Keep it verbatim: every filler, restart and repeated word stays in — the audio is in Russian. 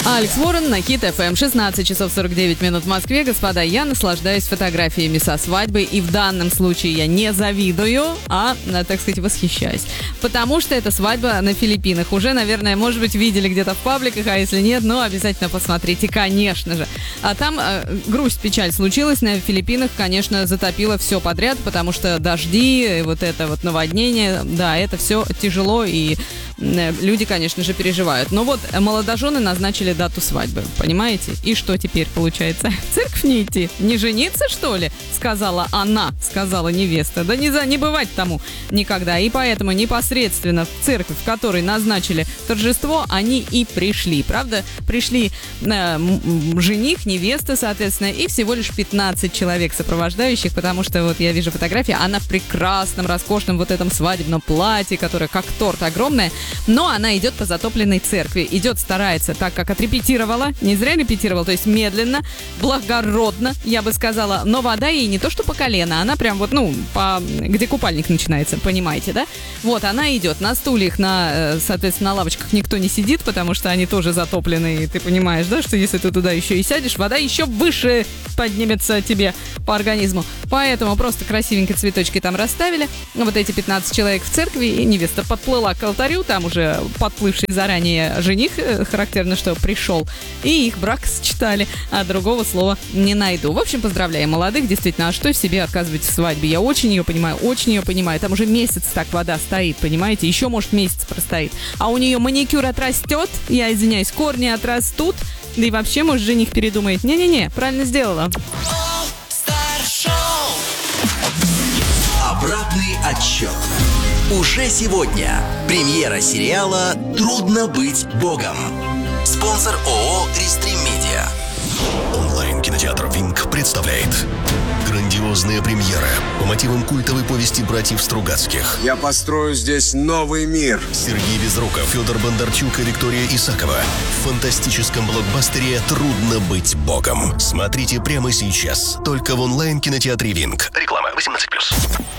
Алекс Ворон на Хит эф эм. шестнадцать часов сорок девять минут в Москве. Господа, я наслаждаюсь фотографиями со свадьбы. И в данном случае я не завидую, а, так сказать, восхищаюсь. Потому что это свадьба на Филиппинах. Уже, наверное, может быть, видели где-то в пабликах, а если нет, ну, обязательно посмотрите, конечно же. А там э, грусть, печаль случилась. На Филиппинах, конечно, затопило все подряд, потому что дожди, вот это вот наводнение, да, это все тяжело, и э, люди, конечно же, переживают. Но вот молодожены назначили дату свадьбы, понимаете? И что теперь получается? В церковь не идти? Не жениться, что ли? Сказала она, сказала невеста. Да не, за, не бывать тому никогда. И поэтому непосредственно в церковь, в которой назначили торжество, они и пришли. Правда, пришли э, жених, невеста, соответственно, и всего лишь пятнадцать человек сопровождающих, потому что вот я вижу фотографии, она в прекрасном, роскошном вот этом свадебном платье, которое как торт огромное, но она идет по затопленной церкви. Идет, старается, так как отрепетировала, не зря репетировала, то есть медленно, благородно, я бы сказала, но вода ей не то что по колено, она прям вот, ну, по, где купальник начинается, понимаете, да? Вот, она идет на стульях, на, соответственно, на лавочках никто не сидит, потому что они тоже затоплены, и ты понимаешь, да, что если ты туда еще и сядешь, вода еще выше поднимется тебе по организму. Поэтому просто красивенько цветочки там расставили, вот эти пятнадцать человек в церкви, и невеста подплыла к алтарю, там уже подплывший заранее жених, характерно, что пришел, и их брак сочетали, а другого слова не найду. В общем, поздравляю молодых, действительно, а что себе отказывать в свадьбе? Я очень ее понимаю, очень ее понимаю. Там уже месяц так вода стоит, понимаете? Еще, может, месяц простоит. А у нее маникюр отрастет, я извиняюсь, корни отрастут, да и вообще, может, жених передумает. Не-не-не, правильно сделала. Обратный отсчет. Уже сегодня премьера сериала «Трудно быть Богом». Спонсор ООО «Рестрим Медиа». Онлайн-кинотеатр «Винк» представляет грандиозные премьеры по мотивам культовой повести братьев Стругацких. Я построю здесь новый мир. Сергей Безруков, Федор Бондарчук и Виктория Исакова в фантастическом блокбастере «Трудно быть Богом». Смотрите прямо сейчас, только в онлайн-кинотеатре «Винк». Реклама восемнадцать плюс.